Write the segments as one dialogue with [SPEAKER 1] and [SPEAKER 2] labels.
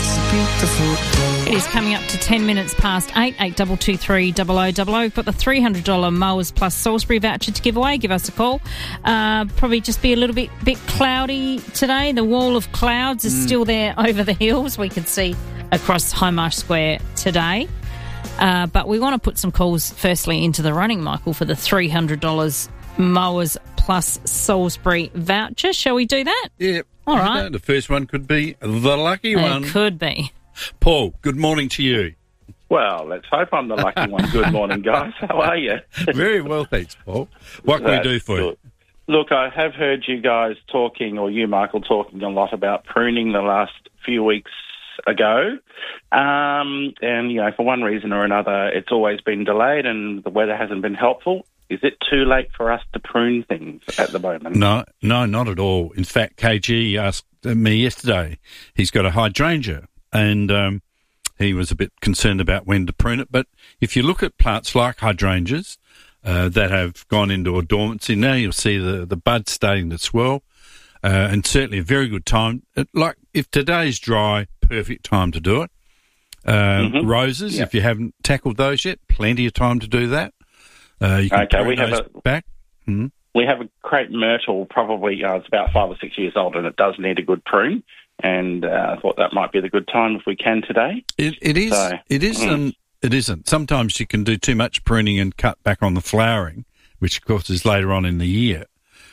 [SPEAKER 1] It's a beautiful day.
[SPEAKER 2] It is coming up to 10 minutes past 8, 8223 0000. We've got the $300 Mowers Plus Salisbury voucher to give away. Give us a call. Probably just be a little bit cloudy today. The wall of clouds is still there over the hills. We can see across Hindmarsh Square today. But we want to put some calls firstly into the running, Michael, for the $300 Mowers Plus Salisbury voucher. Shall we do that?
[SPEAKER 3] Yeah.
[SPEAKER 2] All right.
[SPEAKER 3] The first one could be the lucky one.
[SPEAKER 2] It could be.
[SPEAKER 3] Paul, good morning to you.
[SPEAKER 4] Well, let's hope I'm the lucky one. Good morning, guys. How are you?
[SPEAKER 3] Very well, thanks, Paul. What can we do for you?
[SPEAKER 4] Look, I have heard you guys talking, or you, Michael, talking a lot about pruning the last few weeks ago. And, for one reason or another, it's always been delayed and the weather hasn't been helpful. Is it too late for us to prune things at the moment?
[SPEAKER 3] No, not at all. In fact, KG asked me yesterday. He's got a hydrangea, and he was a bit concerned about when to prune it. But if you look at plants like hydrangeas that have gone into a dormancy, now you'll see the buds starting to swell, and certainly a very good time. Like if today's dry, perfect time to do it. Roses, if you haven't tackled those yet, plenty of time to do that. You can prune those back. Mm-hmm.
[SPEAKER 4] We have a crepe myrtle, probably it's about 5 or 6 years old, and it does need a good prune. And I thought that might be the good time if we can today.
[SPEAKER 3] It is. So, it is, and it isn't. Sometimes you can do too much pruning and cut back on the flowering, which of course is later on in the year.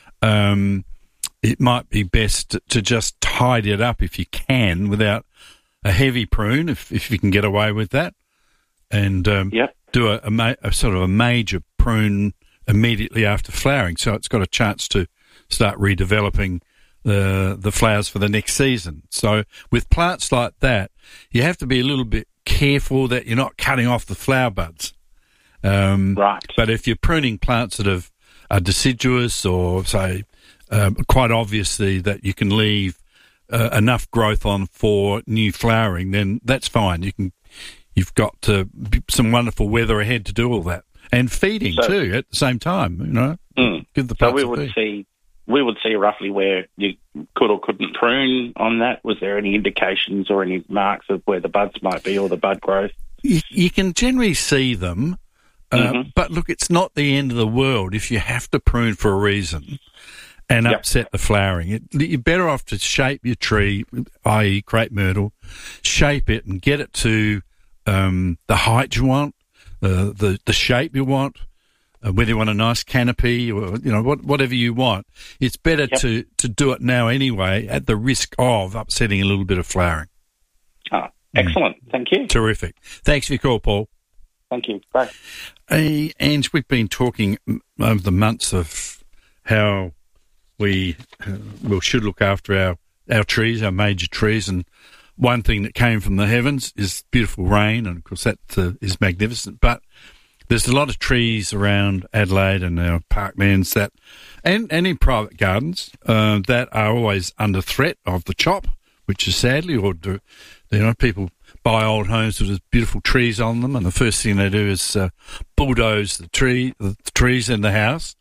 [SPEAKER 3] It might be best to just tidy it up if you can, without a heavy prune, if you can get away with that, and do a sort of a major prune immediately after flowering, so it's got a chance to start redeveloping the flowers for the next season. So with plants like that, you have to be a little bit careful that you're not cutting off the flower buds.
[SPEAKER 4] Right.
[SPEAKER 3] But if you're pruning plants that are deciduous, or say quite obviously that you can leave enough growth on for new flowering, then that's fine. You've got some wonderful weather ahead to do all that, and feeding too at the same time. Give the plants
[SPEAKER 4] we would see roughly where you could or couldn't prune on that. Was there any indications or any marks of where the buds might be or the bud growth?
[SPEAKER 3] You can generally see them, but look, it's not the end of the world if you have to prune for a reason and upset the flowering. You're better off to shape your tree, i.e. crepe myrtle, shape it and get it to the height you want, the shape you want, whether you want a nice canopy or whatever you want. It's better to do it now anyway, at the risk of upsetting a little bit of flowering.
[SPEAKER 4] Excellent. Thank you.
[SPEAKER 3] Terrific. Thanks for your call, Paul.
[SPEAKER 4] Thank you. Bye.
[SPEAKER 3] Hey, Ange, we've been talking over the months of how we should look after our trees, our major trees, and one thing that came from the heavens is beautiful rain, and of course that is magnificent. But there's a lot of trees around Adelaide and our parklands and in private gardens that are always under threat of the chop, which is sadly, people buy old homes with beautiful trees on them, and the first thing they do is bulldoze the trees in the house.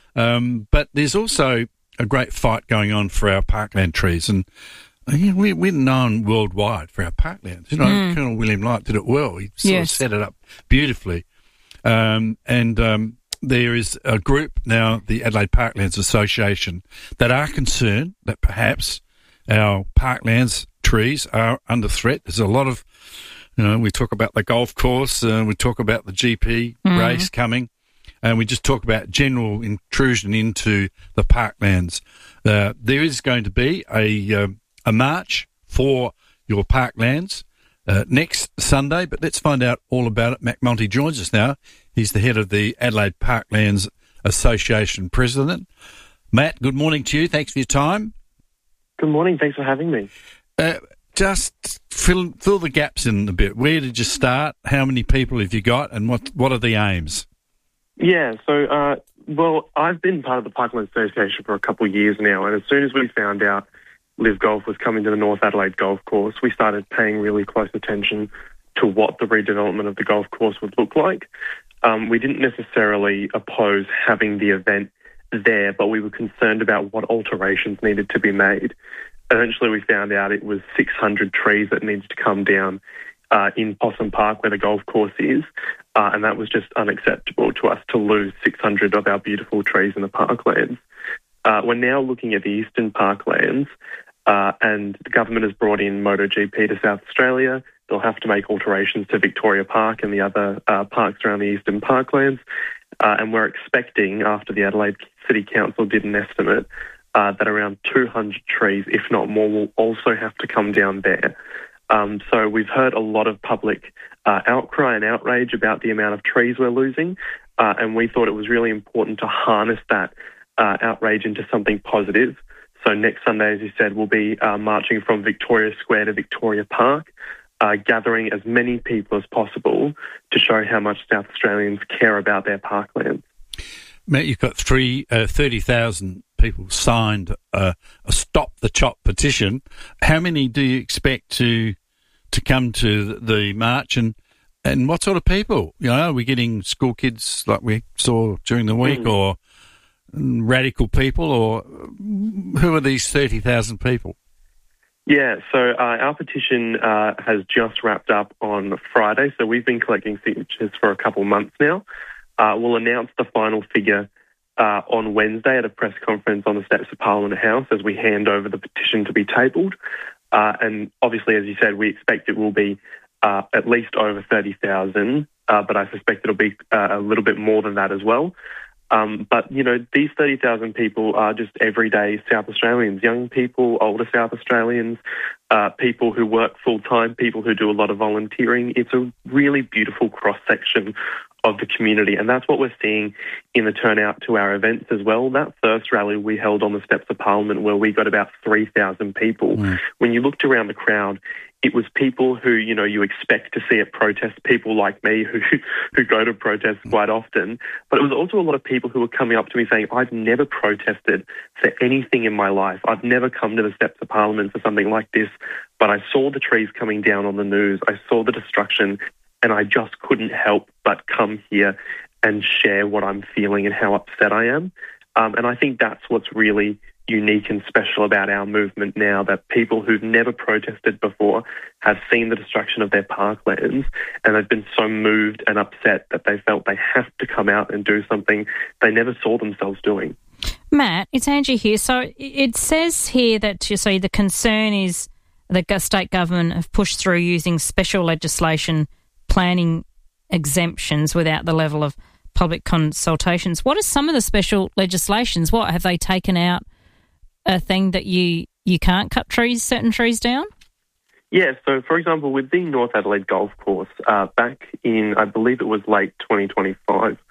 [SPEAKER 3] But there's also a great fight going on for our parkland trees, and we're known worldwide for our parklands. Colonel William Light did it well. He sort of set it up beautifully. There is a group now, the Adelaide Parklands Association, that are concerned that perhaps our parklands trees are under threat. There's a lot of, we talk about the golf course, we talk about the GP race coming, and we just talk about general intrusion into the parklands. There is going to be a march for your parklands next Sunday, but let's find out all about it. Matt Monty joins us now. He's the head of the Adelaide Parklands Association president. Matt, good morning to you. Thanks for your time.
[SPEAKER 5] Good morning. Thanks for having me.
[SPEAKER 3] Just fill the gaps in a bit. Where did you start? How many people have you got? And what are the aims?
[SPEAKER 5] Yeah, so, I've been part of the Parklands Association for a couple of years now, and as soon as we found out Live Golf was coming to the North Adelaide Golf Course, we started paying really close attention to what the redevelopment of the golf course would look like. We didn't necessarily oppose having the event there, but we were concerned about what alterations needed to be made. Eventually we found out it was 600 trees that needed to come down in Possum Park where the golf course is, and that was just unacceptable to us to lose 600 of our beautiful trees in the parklands. We're now looking at the eastern parklands, and the government has brought in MotoGP to South Australia. They'll have to make alterations to Victoria Park and the other parks around the eastern parklands, and we're expecting, after the Adelaide City Council did an estimate, that around 200 trees, if not more, will also have to come down there. So we've heard a lot of public outcry and outrage about the amount of trees we're losing, and we thought it was really important to harness that outrage into something positive. So next Sunday, as you said, we'll be marching from Victoria Square to Victoria Park, gathering as many people as possible to show how much South Australians care about their parklands.
[SPEAKER 3] Matt, you've got 30,000 people signed a Stop the Chop petition. How many do you expect to come to the march, and what sort of people? You know, are we getting school kids like we saw during the week, or radical people, or who are these 30,000 people?
[SPEAKER 5] Yeah, so our petition has just wrapped up on Friday, so we've been collecting signatures for a couple months now. We'll announce the final figure on Wednesday at a press conference on the steps of Parliament House as we hand over the petition to be tabled. And obviously, as you said, we expect it will be at least over 30,000, but I suspect it'll be a little bit more than that as well. But, you know, these 30,000 people are just everyday South Australians, young people, older South Australians, people who work full-time, people who do a lot of volunteering. It's a really beautiful cross-section of the community, and that's what we're seeing in the turnout to our events as well. That first rally we held on the steps of Parliament, where we got about 3,000 people. When you looked around the crowd, it was people who, you know, you expect to see at protests, people like me who go to protests quite often. But it was also a lot of people who were coming up to me saying, I've never protested for anything in my life. I've never come to the steps of Parliament for something like this, but I saw the trees coming down on the news. I saw the destruction, and I just couldn't help but come here and share what I'm feeling and how upset I am. And I think that's what's really unique and special about our movement now, that people who've never protested before have seen the destruction of their parklands, and they've been so moved and upset that they felt they have to come out and do something they never saw themselves doing.
[SPEAKER 2] Matt, it's Angie here. So it says here that you see the concern is the state government have pushed through using special legislation planning exemptions without the level of public consultations. What are some of the special legislations? What have they taken out? A thing that you can't cut certain trees down?
[SPEAKER 5] Yeah, so for example, with the North Adelaide Golf Course, back in, I believe it was late 2025,